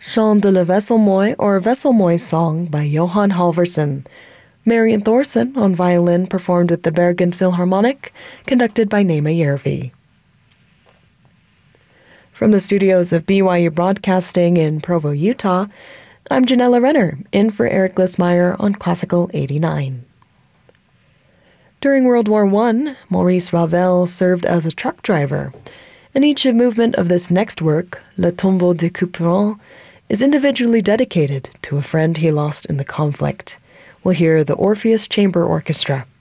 Chant de la Vesselmoy or Vesselmoy Song by Johan Halvorsen. Marian Thorson on violin performed with the Bergen Philharmonic, conducted by Nema Järvi. From the studios of BYU Broadcasting in Provo, Utah, I'm Janella Renner, in for Eric Glissmeyer on Classical 89. During World War I, Maurice Ravel served as a truck driver, and each movement of this next work, Le Tombeau de Couperin, is individually dedicated to a friend he lost in the conflict. We'll hear the Orpheus Chamber Orchestra.